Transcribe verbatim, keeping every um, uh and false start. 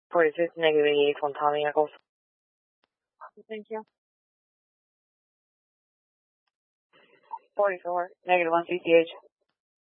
forty-six, negative eighty-eight from Tommy Echoes. Thank you. forty-four, negative one C C H.